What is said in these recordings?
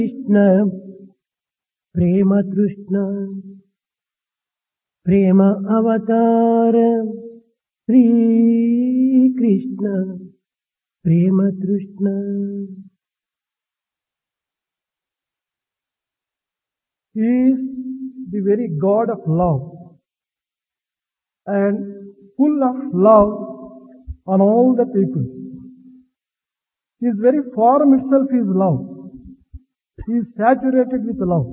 కృష్ణ ప్రేమ తృష్ణ ప్రేమ అవతార శ్రీ కృష్ణ ప్రేమ తృష్ణ. He is the very God of love and full of love on all the people. His very form itself is love. He is saturated with love.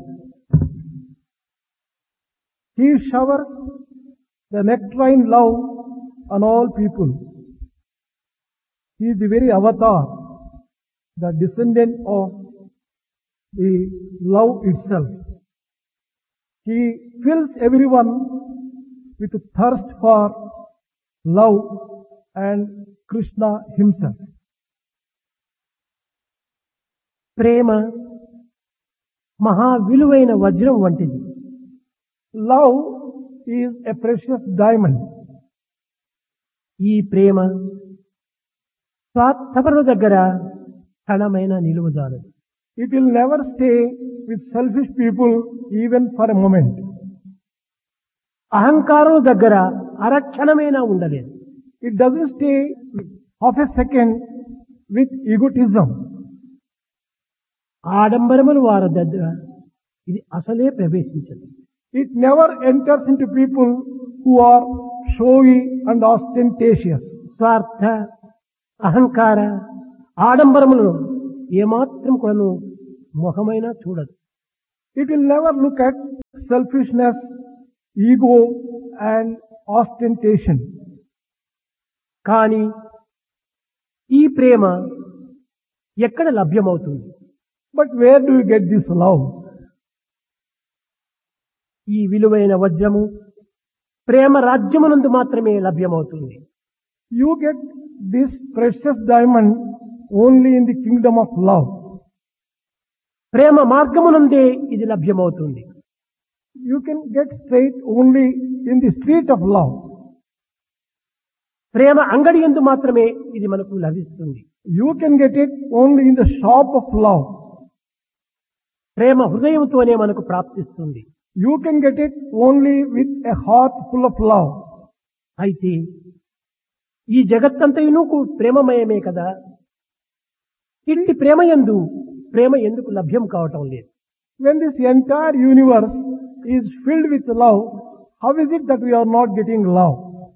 He showers the nectarine love on all people. He is the very avatar, the descendant of the love itself. He fills everyone with a thirst for love and Krishna himself. ప్రేమ మహా విలువైన వజ్రం వంటిది. Love is a precious diamond. ఈ ప్రేమ స్వార్థపరుల దగ్గర క్షణమైన నిలువజాలదు. It will never stay with selfish people even for a moment. అహంకారం దగ్గర అరక్షణమైనా ఉండలేదు. It doesn't stay half a second with egotism. ఆడంబరములు వారి దగ్గర ఇది అసలే ప్రవేశించదు. It never enters into people who are showy and ostentatious. స్వార్థ అహంకార ఆడంబరములు ఏమాత్రం కూడా ముఖమైనా చూడదు. It will never look at selfishness, ego and ostentation. కానీ ఈ ప్రేమ ఎక్కడ లభ్యమవుతుంది? But where do you get this love? ఈ విలువైన వజ్రము ప్రేమ రాజ్యమునందు మాత్రమే లభ్యమవుతుంది. You get this precious diamond only in the kingdom of love. ప్రేమ మార్గమునందే ఇది లభ్యమవుతుంది. You can get straight only in the street of love. ప్రేమ అంగడి యందు మాత్రమే ఇది మనకు లభిస్తుంది. You can get it only in the shop of love. ప్రేమ హృదయంతోనే మనకు ప్రాప్తిస్తుంది. You can get it only with a heart full of love. అయితే ఈ జగత్తంతయును ప్రేమమయమే కదా. ఇట్టి ప్రేమయందు ప్రేమ ఎందుకు లభ్యం కావటం లేదు? When this entire universe is filled with love, how is it that we are not getting love?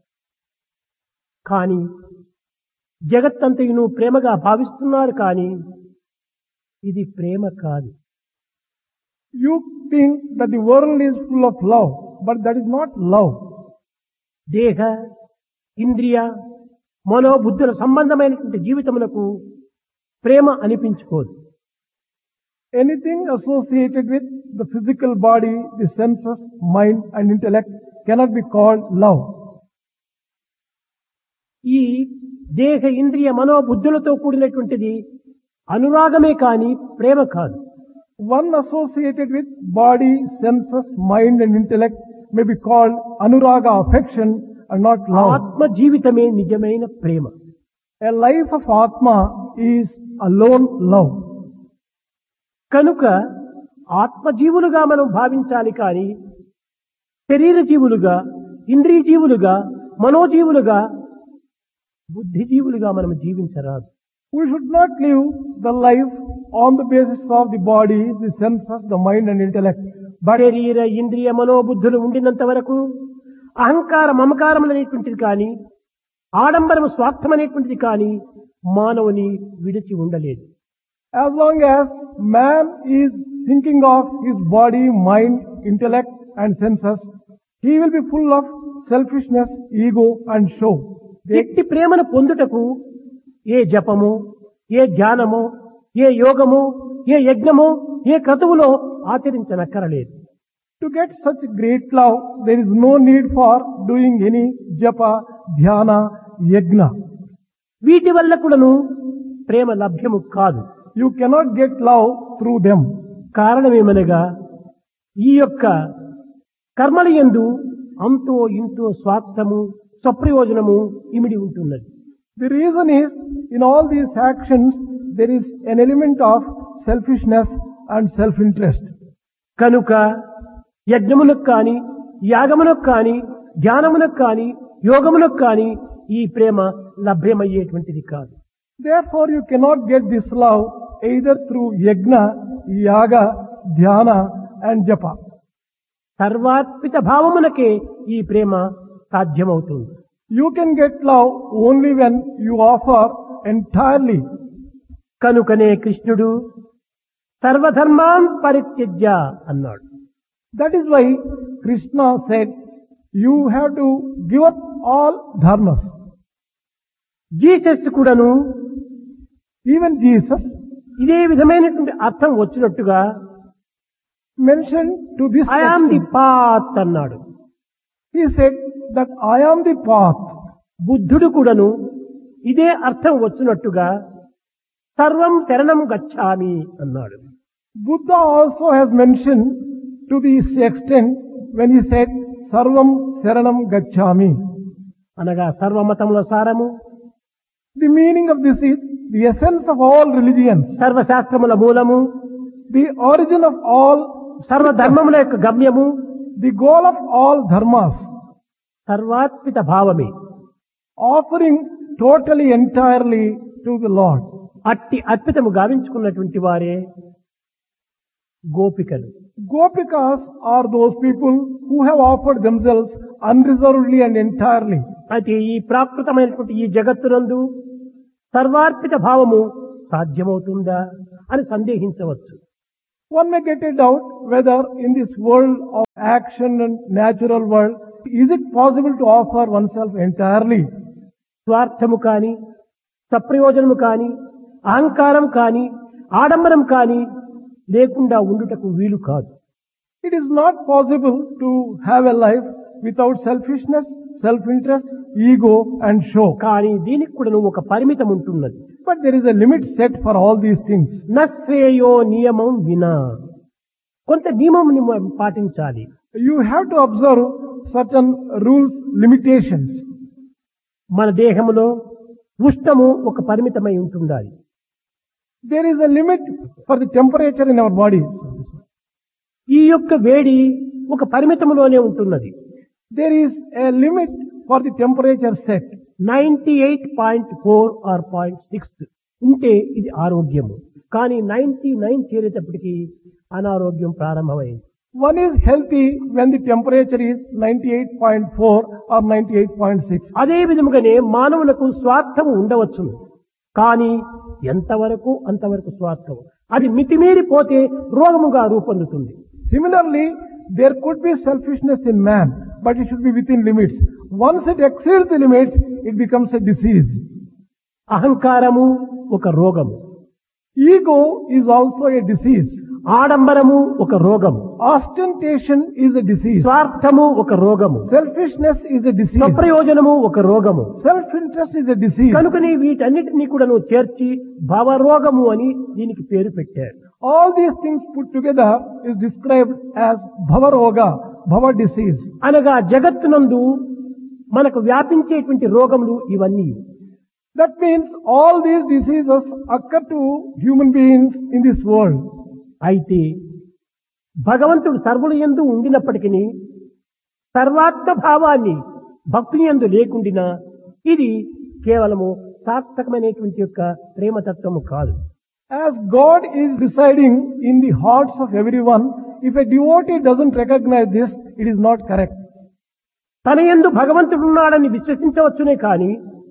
కానీ జగత్తంతయును ప్రేమగా భావిస్తున్నారు, కానీ ఇది ప్రేమ కాదు. You think that the world is full of love, but that is not love. దేహ ఇంద్రియ మనోబుద్ధుల సంబంధమైనటువంటి జీవితములకు ప్రేమ అనిపించుకోదు. Anything associated with the physical body, the senses, mind and intellect cannot be called love. ఈ దేహ ఇంద్రియ మనోబుద్ధులతో కూడినటువంటిది అనురాగమే కానీ ప్రేమ కాదు. One associated with body, senses, mind and intellect may be called anuraga, affection and not love. ఆత్మ జీవితమే నిజమైన ప్రేమ. A life of Atma is alone love. కనుక ఆత్మజీవులుగా మనం భావించాలి, కానీ శరీర జీవులుగా, ఇంద్రియ జీవులుగా, మనోజీవులుగా, బుద్ధిజీవులుగా మనం జీవించరాదు. We should not live the life on the basis of the body, the senses, the mind and intellect. శరీర ఇంద్రియ మనోబుద్ధులు ఉండినంత వరకు అహంకార మమకారములనేటువంటిది కానీ ఆడంబరము స్వార్థం అనేటువంటిది కానీ మానవుని విడిచి ఉండలేదు. As long as man is thinking of his body, mind, intellect and senses, he will be full of selfishness, ego and show. ఎట్టి ప్రేమను పొందుటకు ఏ జపము, ఏ ధ్యానము, ఏ యోగము, ఏ యజ్ఞము, ఏ క్రతువులో ఆచరించనక్కరలేదు. To get such great love, there is no need for doing any japa, dhyana, yajna. వీటి వల్ల కూడాను ప్రేమ లభ్యము కాదు. You cannot get love through them. కారణమేమనగా ఈ యొక్క కర్మల యందు అంతో ఇంతో స్వార్థము, స్వప్రయోజనము ఇమిడి ఉంటున్నది. The reason is, in all these actions, there is an element of selfishness and self-interest. కనుక యజ్ఞమునకు కాని యాగమునకు కాని ధ్యానమునకు కాని యోగమునకు కాని ఈ ప్రేమ లభ్యమయ్యేటువంటిది కాదు. Therefore, you cannot get this love either through yajna, yaga, dhyana and japa. సర్వాత్మిక భావమునకే ఈ ప్రేమ సాధ్యమవుతుంది. You can get love only when you offer entirely. కనుకనే కృష్ణుడు సర్వధర్మాన్ పరిత్యజ్య అన్నాడు. That is why Krishna said, you have to give up all dharmas. Jesus కూడాను Even Jesus ఇదే విధమైనటువంటి అర్థం వచ్చినట్టుగా mentioned to this I am the extent. Path అన్నాడు. He said that I am the path. బుద్ధుడు కూడాను ఇదే అర్థం వచ్చినట్టుగా సర్వం శరణం గచ్ఛామి అన్నాడు. Buddha also has mentioned to this extent when he said, Sarvam Saranam Gacchami. అనగా సర్వమతముల సారము, The meaning of this is the essence of all religions, సర్వశాస్త్రముల మూలము, the origin of all, సర్వధర్మముల యొక్క గమ్యము the goal of all dharmas, సర్వాత్మిక భావమే. offering totally, entirely to the Lord. అట్టి అద్భుతము గావించుకున్నటువంటి వారే గోపికలు. Gopikas are those people who have offered themselves unreservedly and entirely. అయితే ఈ ప్రాకృతమైనటువంటి ఈ జగత్తునందు సర్వార్పిత భావము సాధ్యమవుతుందా అని సందేహించవచ్చు. One may get a doubt whether in this world of action and natural world, is it possible to offer oneself entirely? స్వార్థము కాని సప్రయోజనము కాని అహంకారం కాని ఆడంబరం కాని లేకుండా ఉండుటకు వీలు కాదు. It is not possible to have a life without selfishness, self-interest, ego and show. కానీ దీనికి కూడా ఒక పరిమితం ఉంటున్నది. But there is a limit set for all these things. నశ్రేయో నియమం వినా, కొంత నియమం పాటించాలి. You have to observe certain rules, limitations. మన దేహములో ఉష్ణము ఒక పరిమితమై ఉంటుండాలి. There is a limit for the temperature in our bodies. ఈ యొక్క వేడి ఒక పరిమితములోనే ఉంటున్నది. There is a limit for the temperature set. 98.4 are 0.6 ఉంటే ఇది ఆరోగ్యము. కానీ 99 చేరేటప్పటికి అనారోగ్యం ప్రారంభమైంది. One is healthy when the temperature is 98.4 or 98.6. అదే విధముగానే మానవులకు స్వార్థము ఉండవచ్చును. కానీ ఎంతవరకు అంతవరకు స్వార్థం. అది మితిమీరిపోతే రోగముగా రూపొందుతుంది. Similarly, there could be selfishness in man, but it should be within limits. Once it exceeds the limits, it becomes a disease. అహంకారము ఒక రోగము, Ego is also a disease. ఆడంబరము ఒక రోగము, Ostentation is a disease. స్వార్థము ఒక రోగము, Selfishness is a disease. స్వప్రయోజనము ఒక రోగము. Self-interest is a disease. కనుకని వీటన్నిటినీ కూడా నువ్వు చేర్చి భవరోగము అని దీనికి పేరు పెట్టారు. All these things put together is described as Bhavaroga, Bhava disease. అనగా జగత్తునందు మనకు వ్యాపించేటువంటి రోగములు ఇవన్నీ. That means all these diseases occur to human beings in this world. అయితే భగవంతుడు సర్వుల యందు ఉండినప్పటికీ సర్వాత్మ భావాన్ని భక్తుని యందు లేకుండినా ఇది కేవలము సార్థకమైనటువంటి యొక్క ప్రేమతత్వము కాదు. As God is residing in the hearts of everyone, if a devotee doesn't recognize this, it is not correct. తన యందు భగవంతుడు ఉన్నాడని విశ్వసించవచ్చునే కానీ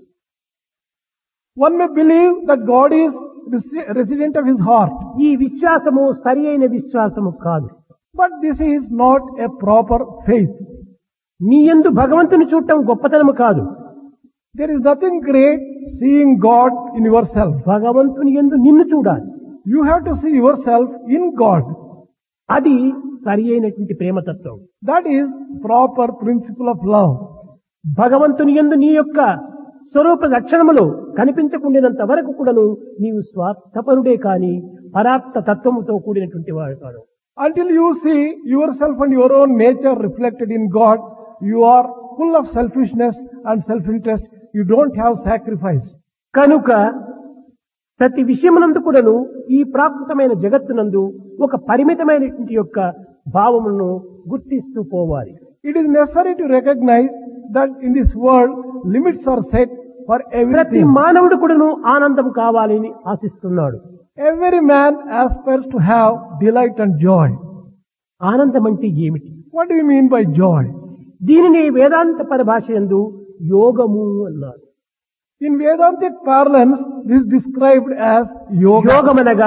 One may believe that God is resident of his heart, ఈ విశ్వాసము సరి అయిన విశ్వాసము కాదు. but this is not a proper faith. నీ యందు భగవంతుని చూడటం గొప్పతనము కాదు. There is nothing great seeing God in yourself. భగవంతుని యందు నిన్ను చూడాలి. You have to see yourself in God. అది సరి అయినటువంటి ప్రేమతత్వం. That is proper principle of love. భగవంతుని యందు నీ యొక్క స్వరూప లక్షణములు కనిపించకుండినంత వరకు కూడాను నీవు స్వార్థపరుడే కాని పరాత్మ తత్వముతో కూడినటువంటి వాడు కాదు. Until you see yourself and your own nature reflected in God, you are full of selfishness and self-interest. You don't have sacrifice. కనుక ప్రతి విషయమునందు కూడాను ఈ ప్రాకృతమైన జగత్తునందు ఒక పరిమితమైనటువంటి యొక్క భావములను గుర్తిస్తూ పోవాలి. It is necessary to recognize that in this world limits are set for ప్రతి everything. మానవుడు కూడాను ఆనందం కావాలని ఆశిస్తున్నాడు. Every man aspires to have delight and joy. ఆనందం అంటే ఏమిటి? What do you mean by joy? దీనిని వేదాంత పరిభాష యందు యోగము అన్నారు. In Vedantic parlance, this is described as yoga. యోగమనగా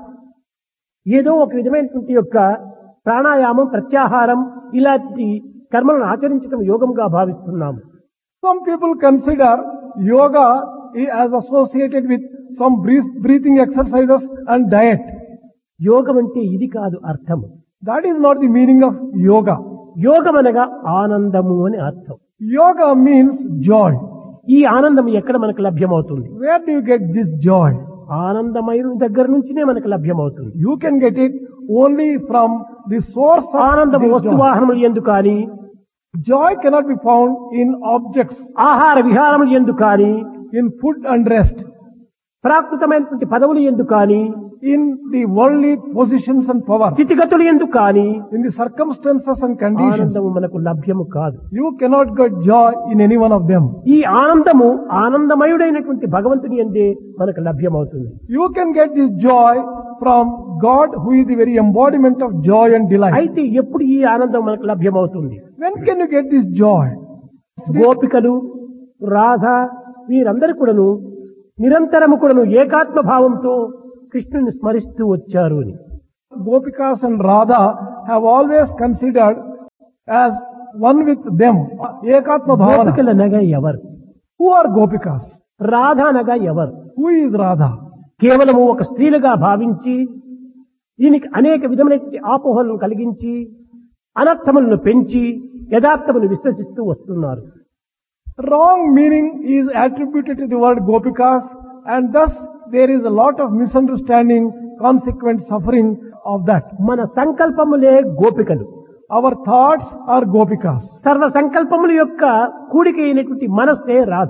ఏదో ఒక విధమైనటువంటి యొక్క ప్రాణాయామం, ప్రత్యాహారం ఇలాంటి కర్మలను ఆచరించడం యోగంగా భావిస్తున్నాము. Some people consider yoga as associated with some breathing exercises and diet. యోగం అంటే ఇది కాదు అర్థము. That is not the meaning of yoga. యోగం అనగా ఆనందము అని అర్థం. Yoga means joy. ఈ ఆనందం ఎక్కడ మనకు లభ్యమవుతుంది? Where do you get this joy? ఆనందమయుని దగ్గర నుంచినే మనకు లభ్యమవుతుంది. You can get it only from the source of ఆనందము this వస్తు joy. వాహనములు ఎందు కానీ, Joy cannot be found in objects, ఆహార విహారములు ఎందు కానీ, in food and rest, ప్రాకృతమైనటువంటి పదవులు ఎందు కానీ, in the worldly positions and power, స్థితిగతులు ఎందు కానీ in the circumstances and conditions. ఆనందము మనకు లభ్యము కాదు. You cannot get joy in any one of them. ఈ ఆనందము ఆనందమయుడైనటువంటి భగవంతుని యందే మనకు లభ్యమవుతుంది. You can get this joy from God, who is the very embodiment of joy and delight. అయితే ఎప్పుడు ఈ ఆనందం మనకు లభ్యమవుతుంది? When can you get this joy? గోపికలు, రాధ వీరందరూ కూడాను నిరంతరము కూడాను ఏకాత్మ భావంతో కృష్ణుని స్మరిస్తూ వచ్చారు అని. Gopikas and Radha have always considered as one with them. Ekatma bhavana. గోపికలు అనగా ఎవరు? Who are Gopikas? రాధ అనగా ఎవరు? Who is Radha? కేవలము ఒక స్త్రీలుగా భావించి దీనికి అనేక విధమైనటువంటి ఆపోహలను కలిగించి అనర్థములను పెంచి యథార్థమును విశ్వసిస్తూ వస్తున్నారు. Wrong meaning is attributed to the word Gopikas, and thus there is a lot of misunderstanding, consequent suffering of that. మన సంకల్పములే గోపికలు. Our thoughts are Gopikas. సర్వ సంకల్పముల యొక్క కూడిక అయినటువంటి మనస్సే Radha.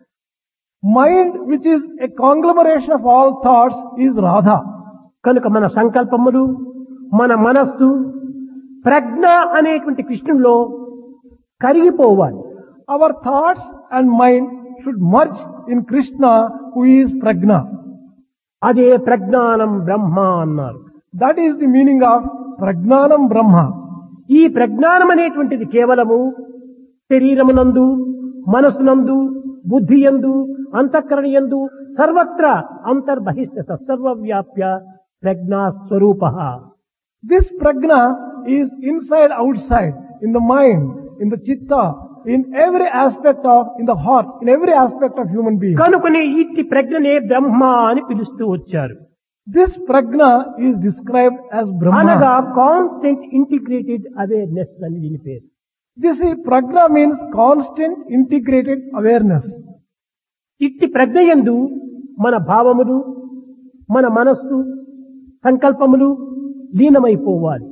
Mind, which is a conglomeration of all thoughts, is Radha. కనుక మన సంకల్పములు, మన మనస్సు ప్రజ్ఞ అనేటువంటి కృష్ణుల్లో కరిగిపోవాలి. Our thoughts and mind should merge in Krishna, who is Prajna. అదే ప్రజ్ఞానం బ్రహ్మ అన్నారు. That is the meaning of Prajnanam Brahma. ఈ ప్రజ్ఞానం అనేటువంటిది కేవలము శరీరమునందు, మనసునందు, బుద్ధి యందు, అంతఃకరణ యందు సర్వత్రా అంతర్బహిష్ట సర్వవ్యాప్య ప్రజ్ఞాస్వరూపః. This Prajna is inside, outside, in the mind, in the chitta, in every aspect of, in the heart, in every aspect of human being. కనుకనే ఇట్టి ప్రజ్ఞనే బ్రహ్మ అని పిలుస్తూ వచ్చారు. This Prajna is described as అనగా Brahma. కాన్స్టెంట్ ఇంటిగ్రేటెడ్ అవేర్నెస్ అని దీని పేరు. This is, Prajna means constant integrated awareness. ఇట్టి ప్రజ్ఞయందు మన భావములు, మన మనస్సు, సంకల్పములు లీనమైపోవాలి.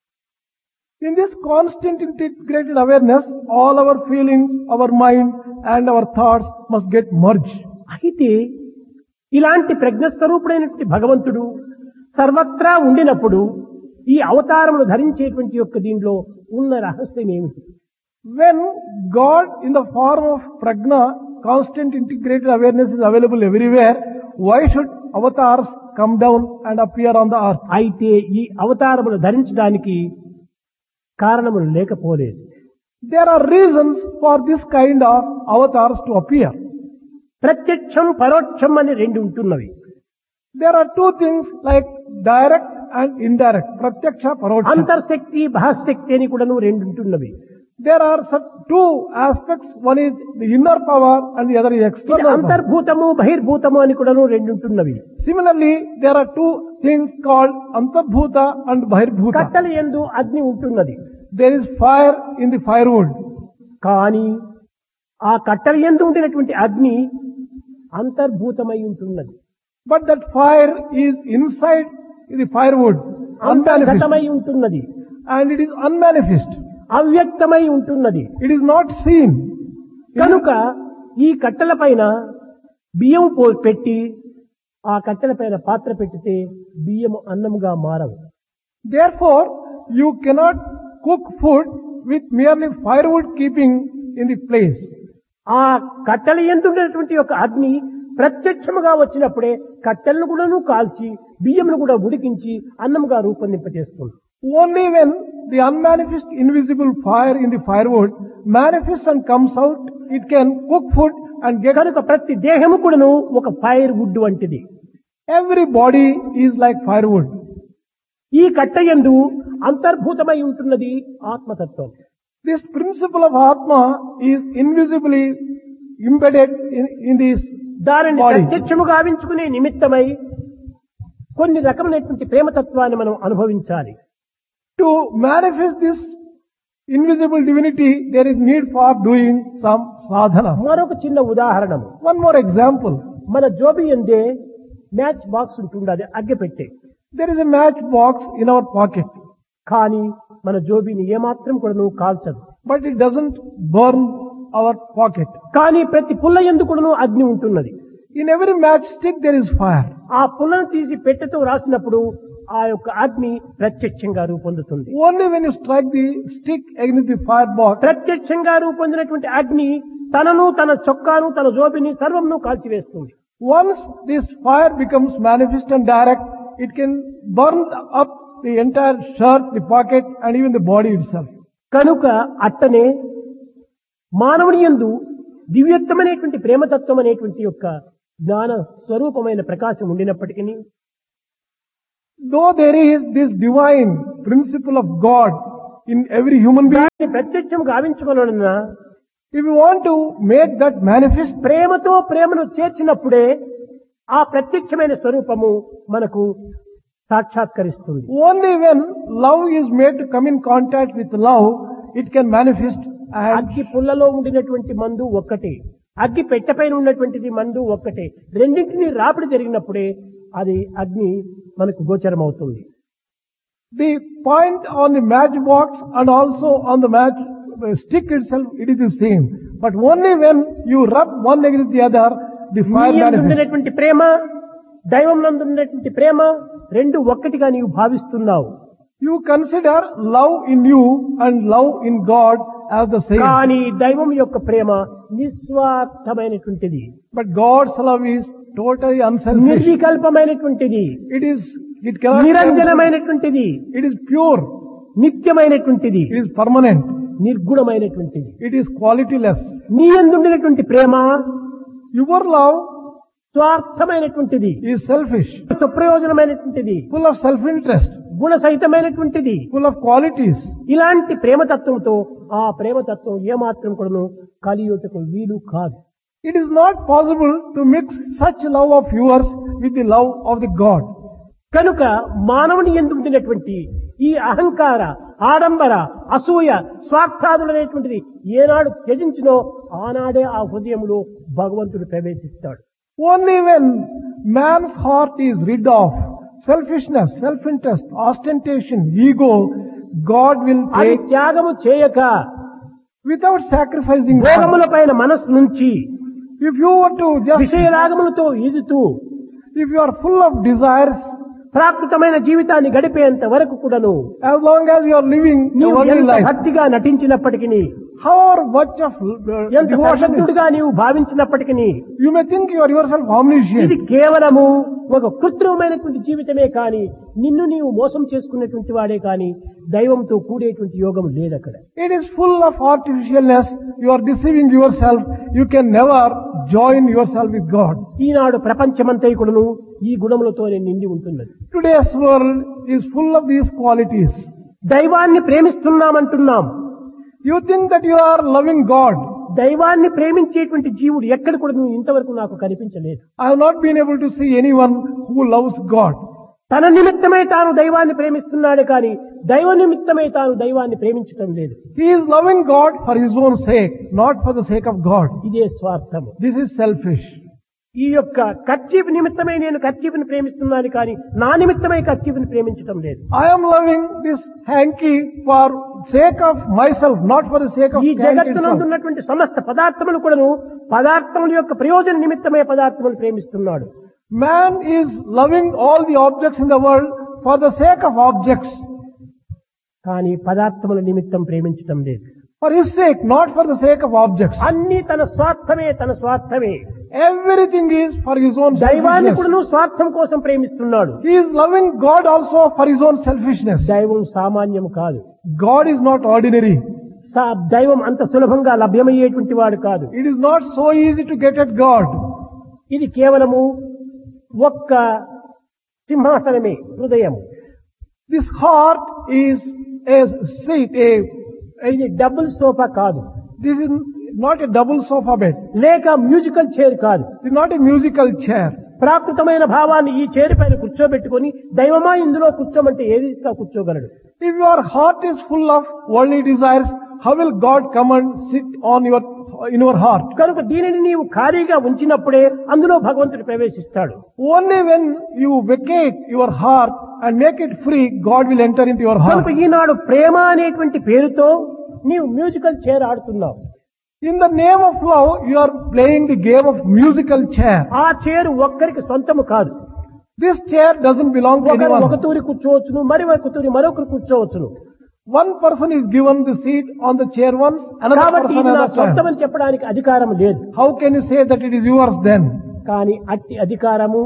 In this constant integrated awareness, all our feelings, our mind and our thoughts must get merged. అయితే ఇలాంటి ప్రజ్ఞస్వరూపుడైనటువంటి భగవంతుడు సర్వత్రా ఉండినప్పుడు ఈ అవతారమును ధరించేటువంటి యొక్క దీనిలో ఉన్న రహస్యం ఏమిటి? When God in the form of Prajna, constant integrated awareness is available everywhere, why should avatars come down and appear on the earth? అయితే ఈ అవతారమును ధరించడానికి కారణములు లేకపోలేదు. There are reasons for this kind of avatars to appear. ప్రత్యక్షం, పరోక్షం అని రెండు ఉంటున్నవి. There are two things like direct and indirect. Pratyaksha, Paroksha. అంతర్శక్తి, బహిశక్తి అని కూడాను రెండు ఉంటున్నవి. There are two aspects. One is the inner power and the other is ఇది external power. అంతర్భూతము, బహిర్భూతము అని కూడాను రెండు ఉంటున్నవి. Similarly, there are two things called Antarbhuta and Bahirbhuta. కట్టెల యందు అగ్ని ఉంటున్నది. There is fire in the firewood. కానీ ఆ కట్టెల యందు ఉండినటువంటి అగ్ని అంతర్భూతమై ఉంటున్నది. But that fire is inside the firewood, అంతర్గతమై unmanifest. ఉంటున్నది. And it is unmanifest. అవ్యక్తమై ఉంటున్నది. It is not seen. కనుక ఈ కట్టెల పైన బియ్యం పెట్టి ఆ కట్టెల పైన పాత్ర పెట్టితే బియ్యము అన్నముగా మారవు. Therefore, you cannot cook food with merely firewood keeping in the place. ఆ కట్టెల యందు ఉండేటువంటి యొక్క అగ్ని ప్రత్యక్షముగా వచ్చినప్పుడే కట్టెలను కూడాను కాల్చి బియ్యమును కూడా ఉడికించి అన్నముగా రూపొందింపజేస్తుంది. Only when the unmanifest invisible fire in the firewood manifests and comes out, it can cook food and get. కనుక ప్రతి దేహము కూడాను ఒక ఫైర్ వుడ్ వంటిది. Every body is like firewood. ఈ కట్ట యందు అంతర్భూతమై ఉంటున్నది ఆత్మతత్వం. This principle of Atma is invisibly embedded in this దానిని body. ప్రత్యక్షముగా గావించుకునే నిమిత్తమై కొన్ని రకమైనటువంటి ప్రేమతత్వాన్ని మనం అనుభవించాలి. To manifest this invisible divinity, there is need for doing some sadhana. మరొక చిన్న ఉదాహరణము. One more example. మన జోబి ఎందే మ్యాచ్ బాక్స్ ఉంటుండది అగ్గి పెట్టే. There is a match box in our pocket, కానీ మన జోబిని ఏమాత్రం కూడా నువ్వు కాల్చదు. but it doesn't burn our pocket. కానీ ప్రతి పుల్ల యందు కూడాను అగ్ని ఉంటున్నది. In every matchstick there is fire. ఆ పుల్లను తీసి పెట్టెతో రాసినప్పుడు ఆ యొక్క అగ్ని ప్రత్యక్షంగా రూపొందుతుంది. Only when you strike the stick against the firebox, ప్రత్యక్షంగా రూపొందినటువంటి అగ్ని తనను, తన చొక్కాను, తన జోబిని సర్వంను కాల్చివేస్తుంది. once this fire becomes manifest and direct, it can burn up the entire shirt, the pocket, and even the body itself. కనుక అట్టనే మానవుని యందు దివ్యత్వమైనటువంటి ప్రేమతత్వం అనేటువంటి యొక్క జ్ఞాన స్వరూపమైన ప్రకాశం ఉండినప్పటికీ, Though there is this divine principle of God in every human being, దాన్ని ప్రత్యక్షం గావించుకోవాలన్నా if you want to make that manifest, ప్రేమతో ప్రేమను చేర్చినప్పుడే ఆ ప్రత్యక్షమైన స్వరూపము మనకు సాక్షాత్కరిస్తుంది. only when love is made to come in contact with love, it can manifest. And అగ్గి పుల్లలో ఉండినటువంటి మందు ఒక్కటే, అగ్గి పెట్టెపైన ఉన్నటువంటిది మందు ఒక్కటే. రెండింటినీ రాపిడి జరిగినప్పుడే అది అగ్ని మనకు గోచరం అవుతుంది. the point on the matchbox and also on the match stick itself, it is the same. But only when you rub one against the other, the fire నీ యందు manifests. ఉండినటువంటి ప్రేమ, దైవం నందు ఉన్నటువంటి ప్రేమ రెండు ఒక్కటిగా నీవు భావిస్తున్నావు. You consider love in you and love in God as the same. కానీ దైవం యొక్క ప్రేమ నిస్వార్థమైనటువంటిది, But God's love is totally unselfish. నిర్వికల్పమైనటువంటిది, It cannot, నిరంజనమైనటువంటిది, it is pure, నిత్యమైనటువంటిది, it is permanent, నిర్గుణమైనటువంటిది. it is qualityless. నీ యందు ఉండినటువంటి ప్రేమ Your love స్వార్థమైనటువంటిది, is selfish, సుప్రయోజనమైనటువంటిది, full of self-interest, గుణసహితమైనటువంటిది. full of qualities. ఇలాంటి ప్రేమతత్వంతో ఆ ప్రేమతత్వం ఏమాత్రం కూడాను కలియుటకు వీలు కాదు. It is not possible to mix such love of yours with the love of the God. కనుక మానవుని యందు ఉండినటువంటి ఈ అహంకార, ఆడంబర, అసూయ, స్వార్థాదులనేటువంటిది ఏనాడు త్యజించినో ఆనాడే ఆ హృదయంలో భగవంతుడు ప్రవేశిస్తాడు. Only when man's heart is rid of selfishness, self-interest, ostentation, ego, God will అది take, త్యాగము చేయక without sacrificing God. భోగముల పైన మనస్సు నుంచి If you were to just, విషయరాగములతో ఈదుతూ if you are full of desires, ప్రాకృతమైన జీవితాన్ని గడిపేంత వరకు కూడాను as long as you are living a నీవు worldly ఎంత life, భక్తిగా నటించినప్పటికీ, however much of ఎంత devotion, సర్వశక్తుడిగా నీవు భావించినప్పటికీ, you may think you are yourself omniscient. ఇది కేవలము ఒక కృత్రిమమైనటువంటి జీవితమే కాని, నిన్ను నీవు మోసం చేసుకునేటువంటి వాడే కాని దైవంతో కూడేటువంటి యోగం లేదక్కడ. It is full of artificialness. You are deceiving yourself. You can never join yourself with God. ఈనాడు ప్రపంచమంతైకుడును ఈ గుణములతోనే నిండి ఉంటున్నది. Today's world is full of these qualities. దైవాన్ని ప్రేమిస్తున్నామంటున్నాం. You think that you are loving God. దైవాన్ని ప్రేమించేటువంటి జీవుడు ఎక్కడ కూడా నువ్వు ఇంతవరకు నాకు కనిపించలేదు. I have not been able to see anyone who loves God. తన నిమిత్తమై తాను దైవాన్ని ప్రేమిస్తున్నాడే కాని దైవ నిమిత్తమై తాను దైవాన్ని ప్రేమించటం లేదు. He is loving God for his own sake, not for the sake of God. ఇదే స్వార్థము. This is selfish. ఈ యొక్క కర్చీఫ్ నిమిత్తమై నేను కర్చీఫ్ని ప్రేమిస్తున్నాను కానీ నా నిమిత్తమై కర్చీఫ్ని ప్రేమించటం లేదు. I am loving this hanky for sake of myself, not for the sake of ఈ hanky జగత్తునందు itself. ఉన్నటువంటి సమస్త పదార్థములు కూడాను పదార్థముల యొక్క ప్రయోజన నిమిత్తమై పదార్థములు ప్రేమిస్తున్నాడు. Man is loving all the objects in the world for the sake of objects. కానీ పదార్థముల నిమిత్తం ప్రేమించటం లేదు. For his sake, not for the sake of objects. అన్ని తన స్వార్థమే. Everything is for his own దైవాన్ని selfishness. కూడా స్వార్థం కోసం ప్రేమిస్తున్నాడు. He is loving God also for his own selfishness. దైవం సామాన్యం కాదు. God is not ordinary. దైవం అంత సులభంగా లభ్యమయ్యేటువంటి వాడు కాదు. It is not so easy to get at God. ఇది కేవలము ఒక్క సింహాసనమే, హృదయం. This heart is a seat, ఇది డబుల్ సోఫా కాదు, this is not a double sofa bed. లేక మ్యూజికల్ చైర్ కాదు. It is not a musical chair. ప్రాకృతమైన భావాన్ని ఈ చైర్ పైన కూర్చోబెట్టుకొని దైవమా ఇందులో కూర్చోమంటే ఏ రీతిగా కూర్చోగలడు? If your heart is full of worldly desires, how will God come and sit in your heart? కనుక దీనిని నీవు ఖాళీగా ఉంచినప్పుడే అందులో భగవంతుడు ప్రవేశిస్తాడు. Only when you vacate your heart and make it free, God will enter into your heart. కనుక ఈనాడు ప్రేమ అనేటువంటి పేరుతో నీవు మ్యూజికల్ చైర్ ఆడుతున్నావు. In the name of love, you are playing the game of musical chair. ఆ chair ఒక్కరికి సొంతము కాదు. This chair doesn't belong to ఒకరు anyone. ఒక తూరి కూర్చోవచ్చును, ఒక తూరి మరొకరు కూర్చోవచ్చును. One person is given the seat on the chair once, another కాబట్టి person ఇది నా another time. సొంతమని చెప్పడానికి అధికారం లేదు. How can you say that it is yours then? కానీ అట్టి అధికారము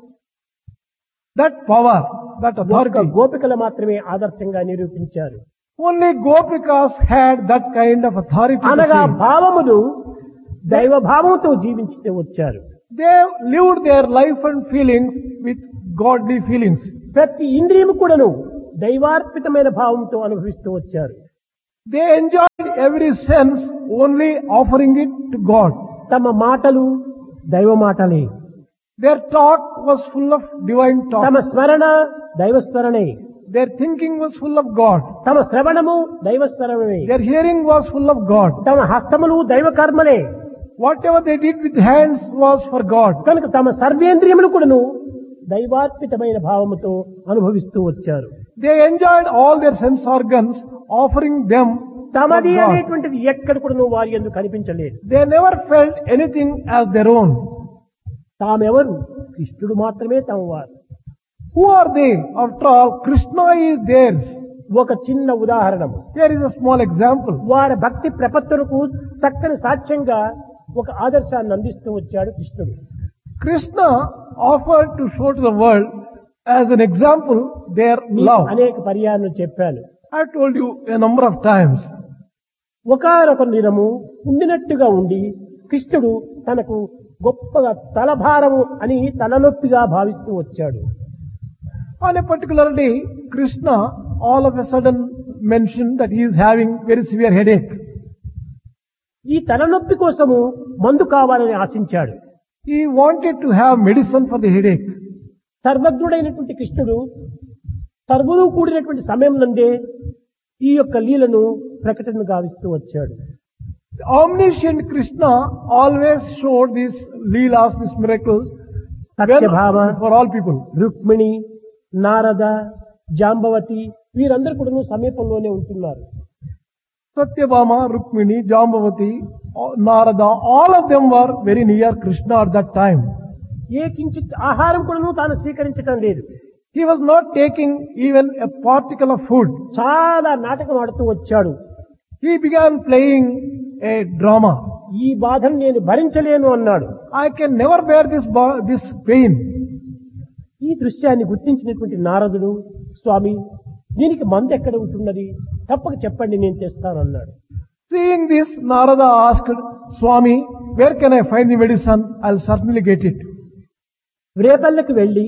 That power, that ఒక్క authority, గోపికలు మాత్రమే ఆదర్శంగా నిరూపించారు. only Gopikas had that kind of authority to అనగా say. భావములు దైవ భావంతో జీవించి వచ్చారు. They lived their life and feelings with godly feelings. ప్రతి ఇంద్రియము కూడాను దైవార్పితమైన భావంతో అనుభవిస్తూ వచ్చారు. They enjoyed every sense only offering it to God. తమ మాటలు దైవ మాటలే, Their talk was full of divine తమ talk. స్మరణ దైవ స్మరణే, Their thinking was full of God. తమ శ్రవణము దైవ శ్రవణమే, Their hearing was full of God. తమ హస్తములు దైవ కర్మలే. Whatever they did with hands was for God. కనుక తమ సర్వేంద్రియములు కూడాను దైవార్పితమైన భావముతో అనుభవిస్తూ వచ్చారు. They enjoyed all their sense organs, offering them for తమది God. అనేటువంటిది ఎక్కడ కూడాను వారి యందు కనిపించలేదు. They never felt anything as their own. తామెవరు? కృష్ణుడు మాత్రమే తమవారు. Who are they? After all, Krishna is theirs. ఒక చిన్న ఉదాహరణము. Here is a small example. వారి భక్తి ప్రపత్తులకు చక్కని సాక్ష్యంగా ఒక ఆదర్శాన్ని అందిస్తూ వచ్చాడు కృష్ణుడు. Krishna offered to show to the world as an example their love. అనేక పర్యాయాలు చెప్పాను. I told you a number of times. ఒకానొక దినము ఉండినట్టుగా ఉండి కృష్ణుడు తనకు గొప్పగా తలభారము అని తలనొప్పిగా భావిస్తూ వచ్చాడు. On a particular day, Krishna all of a sudden mentioned that he is having very severe headache. ఈ తలనొప్పి కోసము మందు కావాలని ఆశించాడు. He wanted to have medicine for the headache. సర్వజ్ఞుడైనటువంటి కృష్ణుడు సర్వులు కూడినటువంటి సమయం నందే ఈ యొక్క లీలను ప్రకటన గావిస్తూ వచ్చాడు. The omniscient Krishna always showed these leelas, these miracles Satyabhama, for all people. Rukmini, Narada, Jambavati వీరందరూ కూడా సమీపంలోనే ఉంటున్నారు. Satyabhama, Rukmini, Jambavati, Narada, all of them were very near Krishna at that time. ఏ కించిత్ ఆహారం కూడా తాను స్వీకరించడం లేదు. He was not taking even a particle of food. చాలా నాటకం ఆడుతూ వచ్చాడు. He began playing a drama. ఈ బాధను నేను భరించలేను అన్నాడు. I can never bear this pain. ఈ దృశ్యాన్ని గుర్తించినటువంటి నారదుడు, స్వామి దీనికి మందు ఎక్కడ ఉంటున్నది, తప్పక చెప్పండి నేను తెస్తాను అన్నాడు. Seeing this, Narada asked, Swami, where can I find the medicine? I'll certainly get it. రేపల్లకి వెళ్లి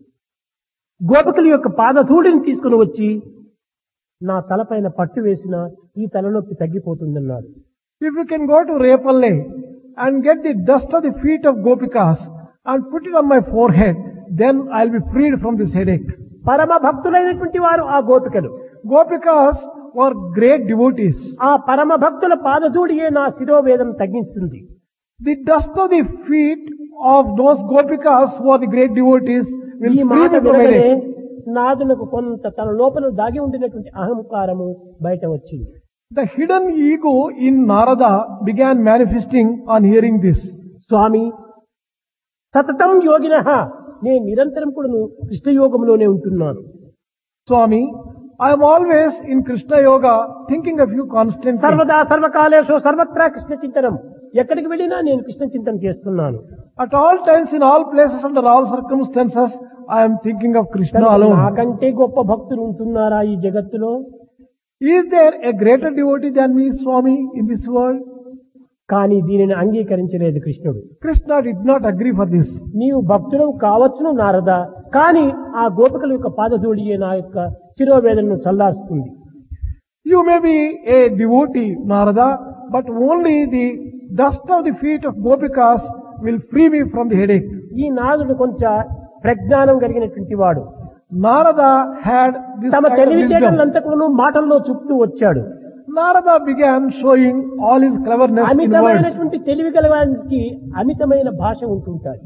గోపికల యొక్క పాదధూళిని తీసుకుని వచ్చి నా తలపైన పట్టు వేసిన ఈ తలనొప్పి తగ్గిపోతుందన్నాడు. If you can go to Repalle and get the dust of the feet of Gopikas and put it on my forehead, then I'll be freed from this headache. పరమ భక్తులైనటువంటి వారు ఆ గోపికలు. Gopikas were great devotees. ఆ పరమ భక్తుల పాదధూళియే నా శిరోవేదం తగ్గిస్తుంది. The dust of the feet of those Gopikas who are the great devotees will ఈ free మాట me from వినగానే headache. నాదునకు కొంత తన లోపల దాగి ఉండినటువంటి అహంకారము బయట వచ్చింది. The hidden ego in Narada began manifesting on hearing this. స్వామి సతతం యోగినః నేను నిరంతరం కూడా కృష్ణయోగంలోనే ఉంటున్నాను. Swami, I am always in Krishna Yoga thinking of you constantly. సర్వదా సర్వకాలేషు సర్వత్రా కృష్ణ చింతనం. ఎక్కడికి వెళ్ళినా నేను కృష్ణ చింతన చేస్తున్నాను. At all times, in all places, under all circumstances, I am thinking of Krishna alone. నాకంటే గొప్ప భక్తులు ఉంటున్నారా ఈ జగత్తులో? Is there a greater devotee than me, Swami, in this world? కానీ దీనిని అంగీకరించలేదు కృష్ణుడు. Krishna did not agree for this. నీవు భక్తుడు కావచ్చును నారద, కానీ ఆ గోపికల యొక్క పాదధూళియే నా యొక్క శిరోవేదనను చల్లారుస్తుంది. You may be a devotee, Narada, but only the dust of the feet of Gopikas will free me from the headache. ఈ నారదుడు కొంచెం ప్రజ్ఞానం కలిగినటువంటి వాడు. Narada had this తమ kind of wisdom. తెలివితేటలంతా కూడా మాటల్లో చూపుతూ వచ్చాడు. Narada began showing all his cleverness in words. అమితమైనటువంటి తెలివి గలవానికి అమితమైన భాష ఉంటుంటాయి.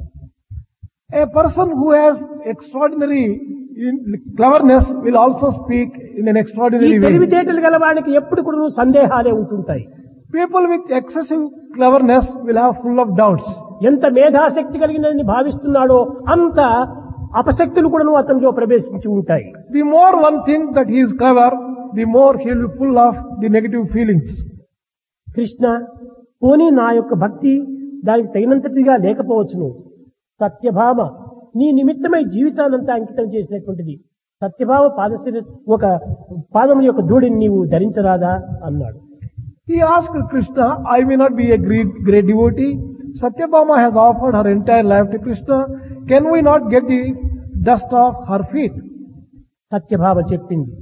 A person who has extraordinary cleverness will also speak in an ఈ extraordinary way. తెలివితేటలు గలవానికి ఎప్పుడు కూడా సందేహాలే ఉంటుంటాయి. People with excessive cleverness will have full of doubts. ఎంత మేధాశక్తి కలిగినని భావిస్తున్నాడో అంత అపశక్తులు కూడా అతనిలో ప్రవేశించి ఉంటాయి. The more one thinks that he is clever, the more he will be full of the negative feelings. Krishna, పోనీ నా యొక్క భక్తి దానికి తగినంతటిగా లేకపోవచ్చును. సత్యభామ నీ నిమిత్తమై జీవితానంతా అంకితం చేసినటువంటిది. సత్యభామ ఒక పాదముల యొక్క ధూళిని నీవు ధరించరాదా అన్నాడు. He asked Krishna, I may not be a great devotee. Satyabhama has offered her entire life to Krishna. Can we not get the dust off her feet? Satyabhama చెప్పింది,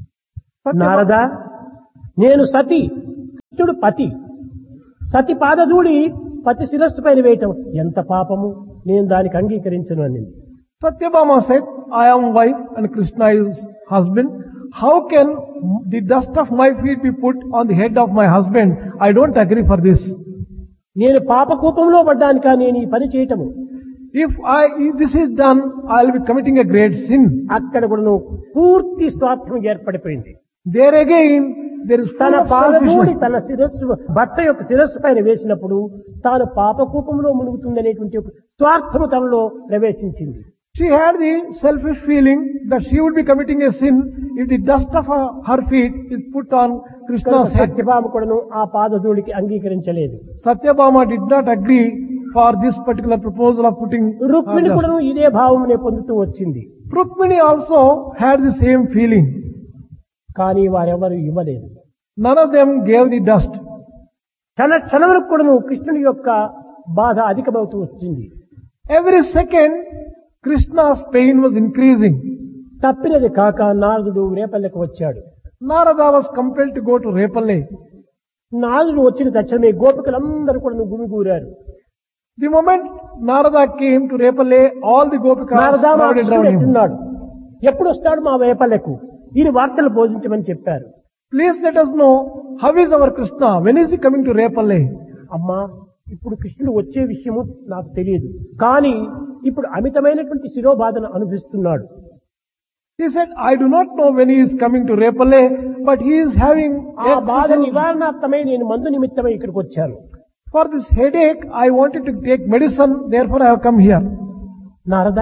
నారదా, నేను సతి, కృష్ణుడు పతి. సతి పాదధూళి పతి శిరస్సు పైన వేయటం ఎంత పాపము, నేను దానికి అంగీకరించను అనింది. Satyabhama said, I am wife and Krishna is husband. How can the dust of my feet be put on the head of my husband? I don't agree for this. నేను పాపకూపంలో పడ్డానికా నేను ఈ పని చేయటము? If this is done, I will be committing a great sin. అక్కడ కూడా పూర్తి స్వార్థం ఏర్పడిపోయింది. There again, there is తన full of పాదధూళి selfishness. తన శిరస్సు భర్త యొక్క శిరస్సు పైన వేసినప్పుడు తాను పాపకూపంలో మునుగుతుందనేటువంటి ఒక స్వార్థము తనలో ప్రవేశించింది. She had the selfish feeling that she would be committing a sin if the dust of her feet is put on Krishna's head. Satyabhama కూడాను ఆ పాదధూళికి అంగీకరించలేదు. Satyabhama did not agree for this particular proposal of putting Rukmini dust. కూడాను ఇదే భావమునే పొందుతూ వచ్చింది. Rukmini also had the same feeling. కానీ వారెవరు ఇవ్వలేదు. None of them gave the dust. క్షణములకు కూడాను కృష్ణుని యొక్క బాధ అధికమవుతూ వచ్చింది. Every second, Krishna's pain was increasing. తప్పినది కాక నారదుడు రేపల్లెకు వచ్చాడు. Narada was compelled to go to Repalle. నారదుడు వచ్చిన తక్షణమే గోపికలందరూ కూడా గుమిగూరారు. The moment Narada came to Repalle, all the Gopikas Narada మా crowded కృష్ణుడు around him. ఎట్టున్నాడు, ఎప్పుడు వస్తాడు మా రేపల్లెకు, ఈయన వార్తలు బోధించమని చెప్పారు. Please let us know how is our Krishna. When is he coming to Repalle? అమ్మా, ఇప్పుడు కృష్ణుడు వచ్చే విషయము నాకు తెలియదు, కానీ ఇప్పుడు అమితమైనటువంటి శిరోబాధను అనుభవిస్తున్నాడు. He said, I do not know when he is coming to Repalle, but he is having ఆ బాధ excessive- నివారణార్థమై నేను మందు నిమిత్తమై ఇక్కడికి వచ్చాను. For this headache, I wanted to take medicine, therefore I have come here. Narada,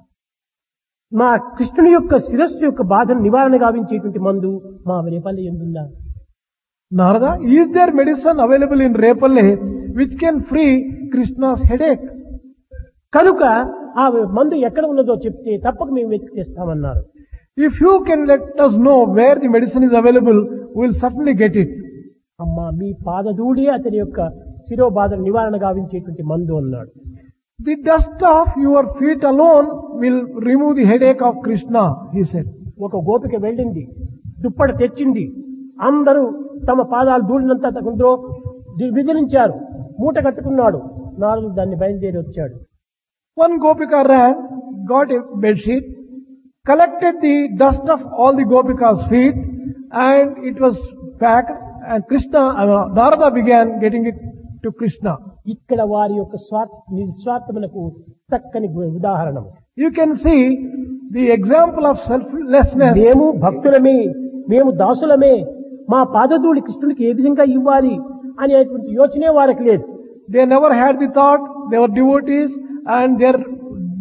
మా కృష్ణుని యొక్క శిరస్సు యొక్క బాధను నివారణ గావించేటువంటి మందు మా Repalle ఎందుందా? Narada, is there medicine available in Repalle which can free Krishna's headache? కనుక ఆ మందు ఎక్కడ ఉన్నదో చెప్తే తప్పక మేము వెతికి తెస్తామన్నారు. If you can let us know where the medicine is available, we will certainly get it. అమ్మా, మీ పాదధూళి అతని యొక్క శిరోబాధను నివారణ గావించేటువంటి మందు అన్నాడు. The dust of your feet alone will remove the headache of Krishna, he said. ఒక గోపిక వెళ్ళింది, దుప్పటి తెచ్చింది, అందరూ తమ పాదాలు ధూళినంతా అందులో విదిలించారు, మూట కట్టుకున్నాడు. నారదుడు దాన్ని బయలుదేరి వచ్చాడు. One Gopika ran, got a bedsheet, collected the dust of all the Gopika's feet, and it was packed, and Narada began getting it to Krishna. ఇక్కడ వారి యొక్క నిస్వార్థములకు చక్కని ఉదాహరణం. You can see the example of selflessness. మేము భక్తులమే, మేము దాసులమే, మా పాదధూళి కృష్ణుడికి ఏ విధంగా ఇవ్వాలి అనేటువంటి యోచనే వారికి లేదు. They never had the thought, they were devotees, and their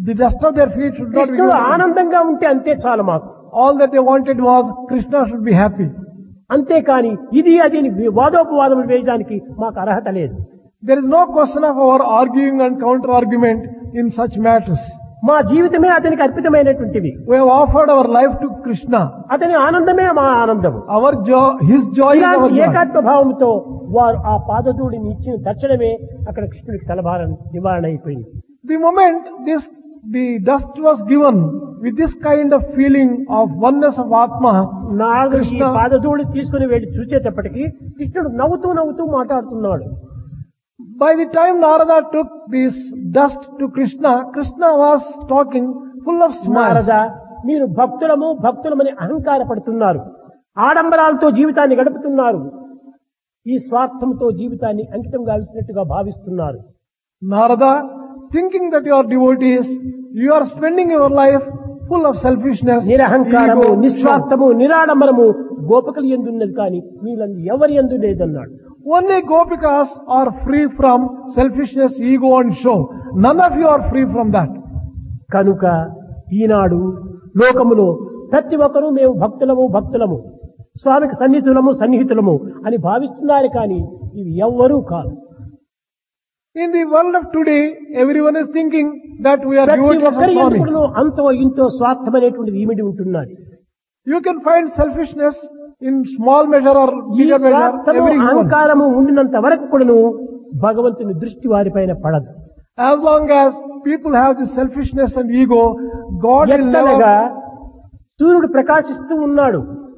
The dust of their feet should not be కృష్ణుడు given. ఆనందంగా ఉంటే అంతే చాలు మాకు. All that they wanted was Krishna should be happy. అంతేకాని ఇది అది అని వాదోపవాదములు వేయడానికి మాకు అర్హత లేదు. There is no question of our arguing and counter-argument in such matters. మా జీవితమే అతనికి అర్పితమైనటువంటివి. We have offered our life to Krishna. అతని ఆనందమే మా ఆనందం. Our joy, His joy is our ఇలాంటి joy. ఏకాత్మ భావంతో వారు ఆ పాదధూళిని ఇచ్చిన తక్షణమే అక్కడ కృష్ణుడికి తలభారం నివారణ అయిపోయింది. The moment the dust was given with this kind of feeling of oneness of Atma, నారదుడు ఈ కృష్ణ పాదధూళి తీసుకుని వెళ్ళి చూసేటప్పటికి కృష్ణుడు నవ్వుతూ నవ్వుతూ మాట్లాడుతున్నాడు. by the time Narada took this dust to Krishna, Krishna was talking full of smiles. Narada, మీరు భక్తులమని అహంకార పడుతున్నారు, ఆడంబరాలతో జీవితాన్ని గడుపుతున్నారు, ఈ స్వార్థంతో జీవితాన్ని అంకితం గావించినట్టుగా భావిస్తున్నారు. Narada, thinking that you are devotees, you are spending your life full of selfishness, నిరహంకారము, ego, నిస్వార్థము, నిరాడంబరము గోపికలు ఎందున్నది కానీ మీలందు ఎవరి ఎందు లేదన్నాడు. Only gopikas are free from selfishness, ego and show. None of you are free from that. కనుక ఈనాడు లోకములో ప్రతి ఒక్కరూ మేము భక్తులము స్వామికి సన్నిహితులము అని భావిస్తున్నారు కానీ ఇవి ఎవ్వరూ కాదు. In the world of today, everyone is thinking that we are ప్రతి devotees of ఒక్కరి Swami. ఎందుకును అంతో ఇంతో స్వార్థం అనేటువంటిది ఈమిడి ఉంటున్నది. You can find selfishness in small measure or ఈ bigger measure. స్వార్థము Everyone. అహంకారము ఉండినంత వరకు కూడాను భగవంతుని దృష్టి వారిపైన పడదు. As long as people have this selfishness and ego, God will ఎత్తనగా never. సూర్యుడు ప్రకాశిస్తూ ఉన్నాడు.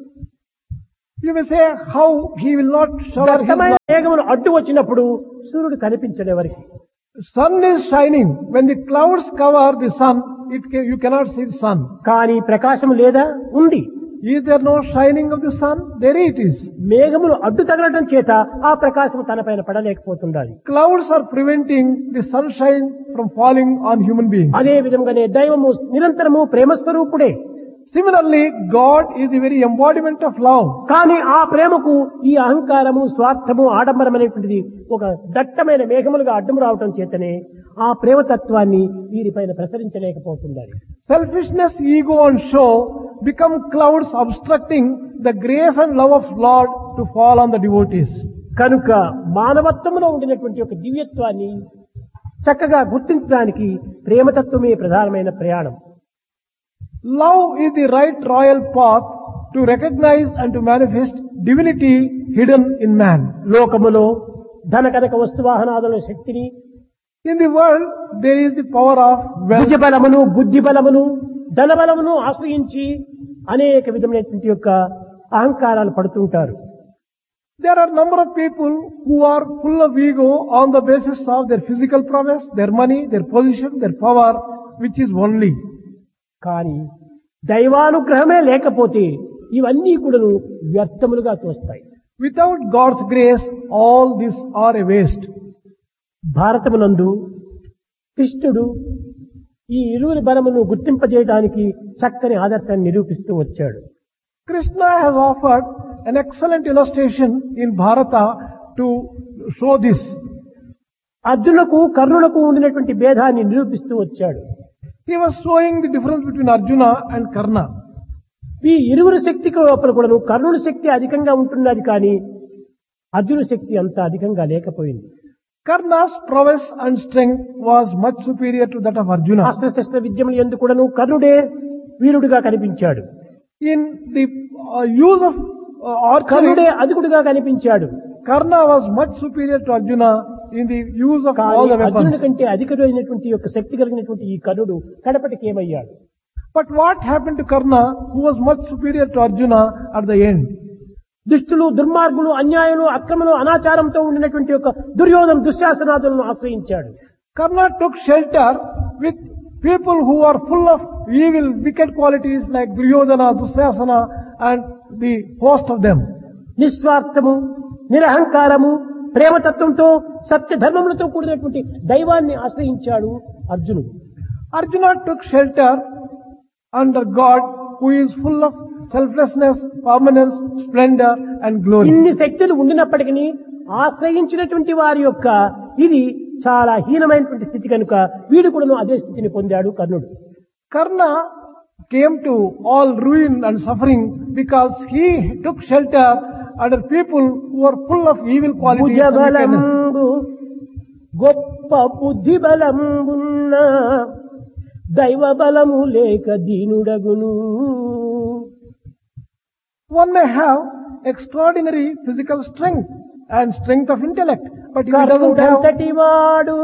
You may say how he will not shower his దట్టమైన light. మేఘములు అడ్డు వచ్చినప్పుడు సూర్యుడు కనిపించడు ఎవరికి. Sun is shining. When the clouds cover the sun, you cannot see the sun. కానీ ప్రకాశం లేదా? ఉంది. Is there no shining of the sun? There it is. మేఘములు అడ్డు తగలటం చేత ఆ ప్రకాశం తనపైన పడలేకపోతుండాలి. Clouds are preventing the sunshine from falling on human beings. అదే విధంగానే దైవము నిరంతరము ప్రేమస్వరూపుడే. Similarly, God is the very embodiment of love. కానీ ఆ ప్రేమకు ఈ అహంకారము, స్వార్థము, ఆడంబరం అనేటువంటిది ఒక దట్టమైన మేఘములుగా అడ్డం రావటం చేతనే ఆ ప్రేమతత్వాన్ని వీరిపైన ప్రసరించలేకపోతున్నారు. Selfishness, ego and show become clouds obstructing the grace and love of Lord to fall on the devotees. కనుక మానవత్వంలో ఉండినటువంటి ఒక దివ్యత్వాన్ని చక్కగా గుర్తించడానికి ప్రేమతత్వమే ప్రధానమైన ప్రయాణం. Love is the right royal path to recognize and to manifest divinity hidden in man. లోకములో ధనకనక వస్తువాహనాదుల శక్తిని, In the world, there is the power of wealth. భుజబలమును, బుద్ధి బలమును, ధనబలమును ఆశ్రయించి అనేక విధమైనటువంటి యొక్క అహంకారాలు పడుతుంటారు. There are number of people who are full of ego on the basis of their physical prowess, their money, their position, their power, which is only. కానీ దైవానుగ్రహమే లేకపోతే ఇవన్నీ కూడా వ్యర్థములుగా తోస్తాయి. Without God's grace, all these are a waste. భారతమునందు కృష్ణుడు ఈ ఇరువురి బలమును గుర్తింపజేయడానికి చక్కని ఆదర్శాన్ని నిరూపిస్తూ వచ్చాడు. Krishna has offered an excellent illustration in Bharata to show this. అర్జునులకు కర్ణులకు ఉండినటువంటి భేదాన్ని నిరూపిస్తూ వచ్చాడు. He was showing the difference between Arjuna and Karna. ఈ ఇరువురు శక్తికి లోపల కూడా కర్ణుని శక్తి అధికంగా ఉంటున్నది కానీ అర్జును శక్తి అంత అధికంగా లేకపోయింది. Karna's prowess and strength was much superior to that of Arjuna. అస్త్రశస్త్ర విద్యములు ఎందుకు కూడాను కర్ణుడే వీరుడుగా కనిపించాడు. In the use of archery, కర్ణుడే అధికుడుగా కనిపించాడు. Karna was much superior to Arjuna in the use of all the అర్జునుడి weapons. కంటే అధికమైనటువంటి యొక్క శక్తి కలిగినటువంటి ఈ కర్ణుడు కడపటికి ఏమయ్యాడు? But what happened to Karna, who was much superior to Arjuna at the end? దుష్టులు, దుర్మార్గులు, అన్యాయులు, అక్రమలు, అనాచారంతో ఉండినటువంటి యొక్క Duryodhana దుశ్శాసనాదులను ఆశ్రయించాడు. Karna took shelter with people who are full of evil, wicked qualities like Duryodhana, Dusyasana and the host of them. నిస్వార్థము, నిరహంకారము, ప్రేమతత్వంతో సత్య ధర్మములతో కూడినటువంటి దైవాన్ని ఆశ్రయించాడు అర్జునుడు. Arjuna took shelter under God, who is full of selflessness, permanence, splendor and glory. ఇన్ని శక్తులు ఉండినప్పటికీ ఆశ్రయించినటువంటి వారి యొక్క ఇది చాలా హీనమైనటువంటి స్థితి కనుక వీడు కూడా అదే స్థితిని పొందాడు కర్ణుడు. Karna came to all ruin and suffering because he took shelter under people who were full of evil qualities. భుజబలంబు గొప్ప బుద్ధి బలంబున్న దైవ బలము లేక దీనుడగును. One may have extraordinary physical strength and strength of intellect, but if he doesn't have, కర్ణుడంతటి వాడు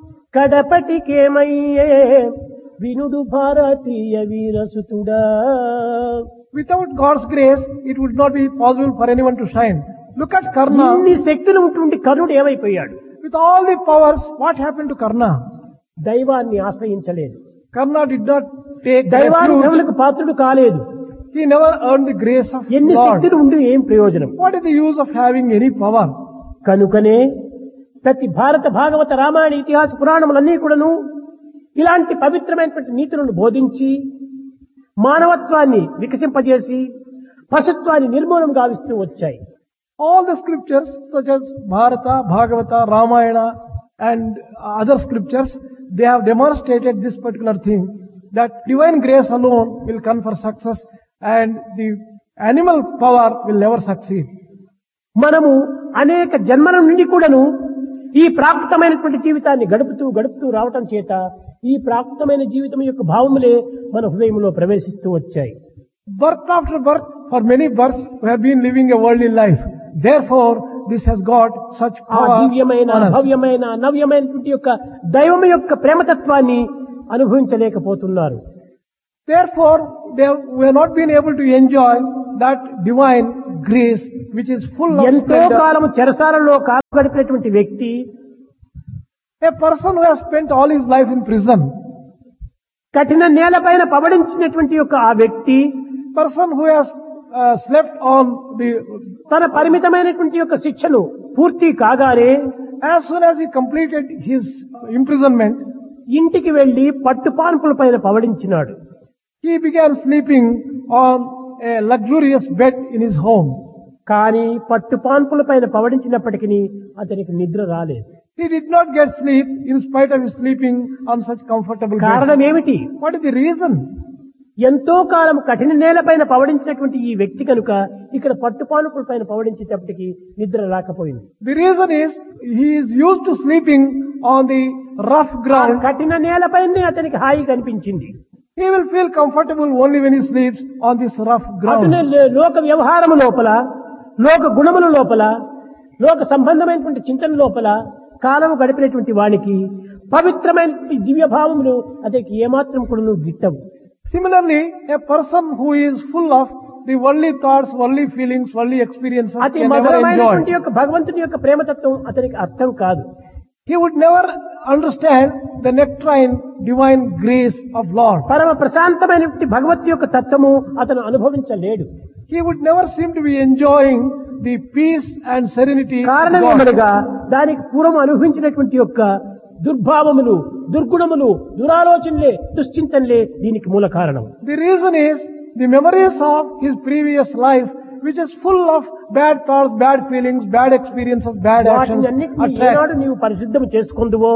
కడపటికేమయ్యే వినుడు భారతీయ వీరసుతుడా. without God's grace, it would not be possible for anyone to shine. Look at Karna. ఇన్ని శక్తులు ఉంటుండి కర్ణుడు ఏమైపోయాడు? With all the powers, what happened to Karna? దైవాన్ని ఆశ్రయించలేదు. Karna did not take దైవానికి refuge. పాత్రుడు కాలేదు. He never earned the grace of ఎన్ని Lord. శక్తులు ఉండి ఏం ప్రయోజనం? What is the use of having any power? కనుకనే ప్రతి భారత భాగవత రామాయణ ఇతిహాస పురాణములన్నీ కూడాను ఇలాంటి పవిత్రమైనటువంటి నీతులను బోధించి మానవత్వాన్ని వికసింపజేసి పశుత్వాన్ని నిర్మూలన గావిస్తూ వచ్చాయి. All the scriptures such as Bharata, Bhagavata, Ramayana and other scriptures, they have demonstrated this particular thing, that divine grace alone will confer success and the animal power will never succeed. మనము అనేక జన్మల నుండి కూడాను ఈ ప్రాకృతమైనటువంటి జీవితాన్ని గడుపుతూ రావటం చేత ఈ ప్రాకృతమైన జీవితం యొక్క భావములే మన హృదయంలో ప్రవేశిస్తూ వచ్చాయి. Birth after birth, for many births, we have been living a worldly life. Therefore, this has got such ఆ power దివ్యమైన on us. భవ్యమైన నవ్యమైనటువంటి యొక్క దైవం యొక్క ప్రేమతత్వాన్ని అనుభవించలేకపోతున్నారు. Therefore, we have not been able to enjoy that divine grace which is full of ఎంతో splendor. కాలము చెరసాలలో గడిపినటువంటి వ్యక్తి, A person who has spent all his life in prison, కఠిన నేలపైన పవడించినటువంటి యొక్క ఆ వ్యక్తి person who has slept on the, తన పరిమితమైనటువంటి యొక్క శిక్షను పూర్తి కాగానే as soon as he completed his imprisonment, ఇంటికి వెళ్లి పట్టుపాన్పుల పైన పవడించినాడు. he began sleeping on a luxurious bed in his home. కానీ పట్టుపాన్పుల పైన పవడించినప్పటికీ అతనికి నిద్ర రాలేదు. He did not get sleep in spite of his sleeping on such comfortable కారణం beds. ఏమిటి? What is the reason? ఎంతో కాలం కఠిన నేలపైన పవడించినటువంటి ఈ వ్యక్తి కనుక ఇక్కడ పట్టుపానుపుల పైన పవడించేటప్పటికి నిద్ర రాకపోయింది. The reason is he is used to sleeping on the rough ఆ ground. కఠిన నేలపైనే అతనికి హాయి కనిపించింది. He will feel comfortable only when he sleeps on this rough అతనే ground. లోక వ్యవహారము లోపల, లోక గుణముల లోపల, లోక సంబంధమైనటువంటి చింతన లోపల కాలము గడిపినటువంటి వానికి పవిత్రమైనటువంటి దివ్య భావములు అతనికి ఏమాత్రం కూడా గిట్టవు. Similarly, a person who is full of the worldly thoughts, worldly feelings, worldly experiences అతి can never మధురమైనటువంటి enjoy. యొక్క భగవంతుని యొక్క ప్రేమతత్వం అతనికి అర్థం కాదు. He would never understand the nectarine divine grace of Lord. పరమ ప్రశాంతమైనటువంటి భగవత్ యొక్క తత్వము అతను అనుభవించలేడు. He would never seem to be enjoying the peace and serenity of కారణం God. ఏమనగా దానికి పూర్వం అనుభవించినటువంటి యొక్క దుర్భావములు, దుర్గుణములు, దురాలోచనలే, దుశ్చింతనలే దీనికి మూల కారణం. The reason is the memories of his previous life, which is full of bad thoughts, bad feelings, bad experiences, bad actions. వాటిని అన్నిటినీ attract. ఏనాడు నీవు పరిశుద్ధం చేసుకుందువో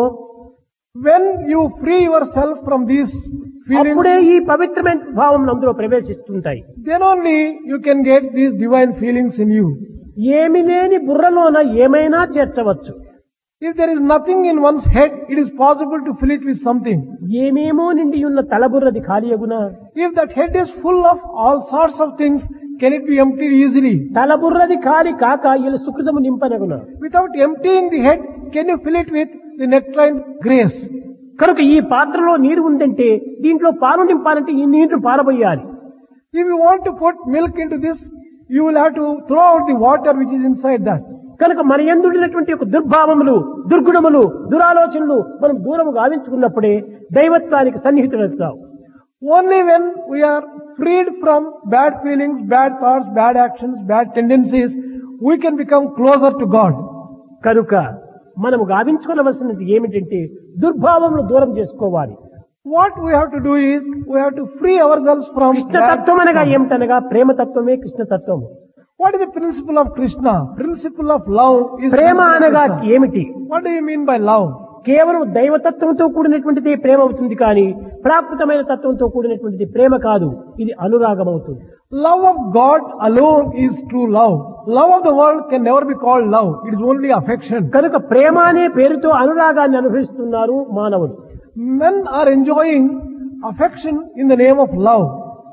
When you free yourself from these feelings, అప్పుడే ఈ పవిత్రమైన భావం అందులో ప్రవేశిస్తుంటాయి. then only you can get these divine feelings in you. ఏమి లేని బుర్రలోన ఏమైనా చేర్చవచ్చు. If there is nothing in one's head, it is possible to fill it with something. ఏమేమో నిండి ఉన్న తలబుర్రది ఖాళీయగునా? If that head is full of all sorts of things, can it be emptied easily? తలబుర్రది ఖాళీ కాక ఇలా సుకృతము నింపనగునా? Without emptying the head, can you fill it with the nectarine grace? కనుక ఈ పాత్రలో నీరు ఉందంటే దీంట్లో పాలు నింపాలంటే ఈ నీరు పారబోయాలి. If you want to put milk into this, you will have to throw out the water which is inside that. కనుక మన యందుడినటువంటి యొక్క దుర్భావములు, దుర్గుణములు, దురాలోచనలు మనం దూరము గావించుకున్నప్పుడే దైవత్వానికి సన్నిహితులవుతాం. Only when we are freed from bad feelings, bad thoughts, bad actions, bad tendencies, we can become closer to God. కనుక మనము గావించుకోవలసినది ఏమిటంటే దుర్భావములు దూరం చేసుకోవాలి. What we have to do is, we have to free ourselves from bad కృష్ణతత్వం అనగా thoughts. ఏమిటనగా ప్రేమతత్వమే కృష్ణతత్వం. What is the principle of Krishna? Principle of love is ప్రేమ అనగా Krishna. ఏమిటి? What do you mean by love? కేవలం దైవతత్వంతో కూడినటువంటిది ప్రేమ అవుతుంది కానీ ప్రాకృతమైన తత్వంతో కూడినటువంటిది ప్రేమ కాదు. ఇది అనురాగం అవుతుంది. Love of God alone is true love. Love of the world can never be called love. It is only affection. కనుక ప్రేమ అనే పేరుతో అనురాగాన్ని అనుభవిస్తున్నారు మానవులు. Men are enjoying affection in the name of love.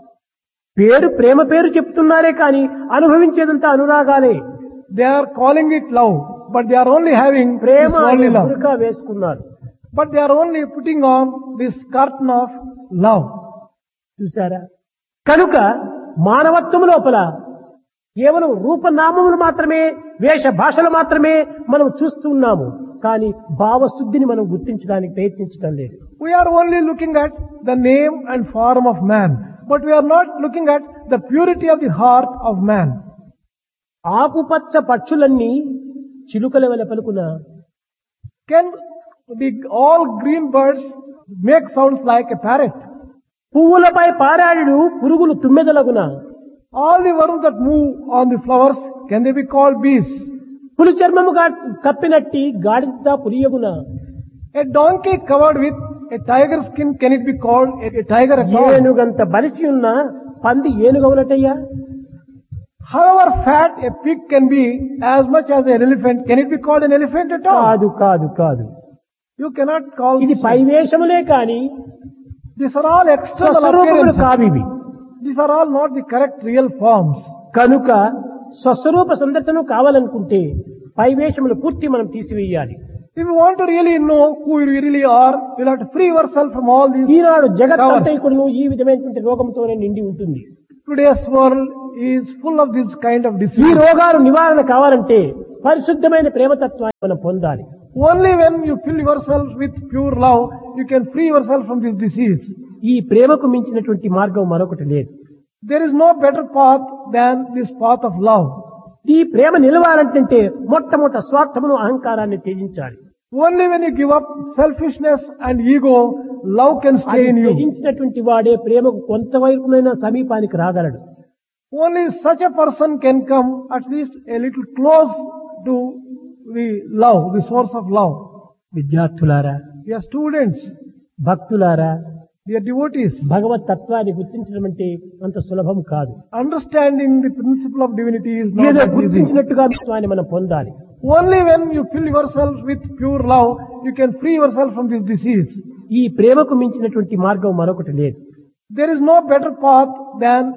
ప్రేమ పేరు చెప్తున్నారే కానీ అనుభవించేదంతా అనురాగాలే. They are calling it love, but they are only having Prema this అనే only love. బురకా వేసుకున్నారు. But they are only putting on this curtain of love. చూసారా? కనుక మానవత్వం లోపల కేవలం రూపనామములు మాత్రమే, వేష భాషలు మాత్రమే మనం చూస్తున్నాము. కానీ భావశుద్ధిని మనం గుర్తించడానికి ప్రయత్నించడం లేదు. We are only looking at the name and form of man, but we are not looking at the purity of the heart of man. ఆకుపచ్చ పక్షులన్నీ చిలుకల వలె పలుకున, Can all green birds make sounds like a parrot? పువ్వులపై పారాడు పురుగులు తుమ్మెదలగున, All the worms that move on the flowers, can they be called bees? పులి చర్మముగా కప్పినట్టి గాడిద పులియగున, A donkey covered with a tiger skin, can it be called a tiger at all? ఏనుగంత బలిసి ఉన్న పంది ఏనుగవులటయ్యా. However fat a pig can be, as much as an elephant, can it be called an elephant at all? కాదు కాదు కాదు. You cannot call ఇది this. పైవేషములే కాని These are all external స్వస్వరూపములు appearances. కావివి. These are all not the correct real forms. కనుక స్వస్వరూప సందర్శనం కావాలనుకుంటే పైవేషములు పూర్తి మనం తీసివేయాలి. If you want to really know who you really are, you'll have to free yourself from all these. Eenadu covers. జగత్తంతైకుడు ఈ విధమైనటువంటి రోగంతోనే నిండి ఉంటుంది. Today's world is full of this kind of ఈ disease. రోగాలు నివారణ కావాలంటే పరిశుద్ధమైన ప్రేమతత్వాన్ని మనం పొందాలి. Only when you fill yourself with pure love, you can free yourself from this disease. ఈ ప్రేమకు మించినటువంటి మార్గం మరొకటి లేదు. There is no better path than this path of love. ఈ ప్రేమ నిలవాలంటే మొట్టమొదట స్వార్థమును అహంకారాన్ని త్యజించాలి. Only when you give up selfishness and ego, love can stay in you. త్యజించినటువంటి వాడే ప్రేమకు కొంతవరకునైనా సమీపానికి రాగలడు. Only such a person can come at least a little close to the love, the source of love. విద్యార్థులారా, Dear students, భక్తులారా, dear devotees, భగవత్ తత్వాన్ని గుర్తించడం అంటే అంత సులభం కాదు. understanding the principle of divinity is not ఏదో that easy. గుర్తించినట్టుగా తత్వాన్ని మనం పొందాలి. Only when you fill yourself with pure love, you can free yourself from this disease. ఈ ప్రేమకు మించినటువంటి మార్గం మరొకటి లేదు. There is no better path than